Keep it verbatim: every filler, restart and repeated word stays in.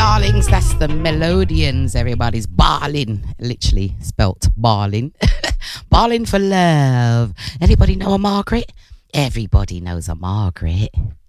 darlings, that's the Melodians. Everybody's barling, literally spelt barling. Barling for love. Anybody know a Margaret? Everybody knows a Margaret.